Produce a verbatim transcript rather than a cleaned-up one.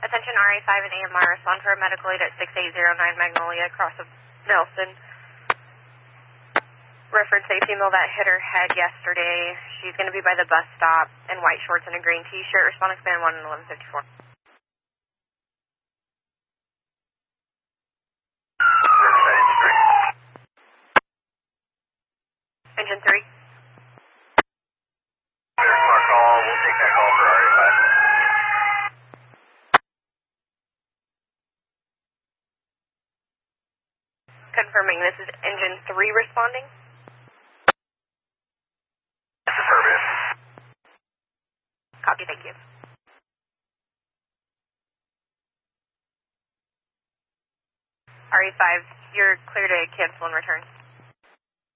Attention R A five and A M R, respond for a medical aid at six eight zero nine Magnolia, across of Nelson. Reference a female that hit her head yesterday. She's going to be by the bus stop in white shorts and a green t-shirt. Respond expand one and eleven fifty-four. Engine three. Call, we'll take that call for R A five. Confirming this is engine three responding. Affirmative. Copy, thank you. R A five, you're clear to cancel and return.